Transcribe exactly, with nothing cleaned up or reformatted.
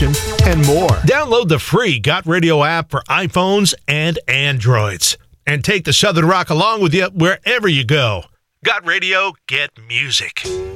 information, and more. Download the free Got Radio app for iPhones and Androids. And take the Southern Rock along with you wherever you go. Got Radio, get music.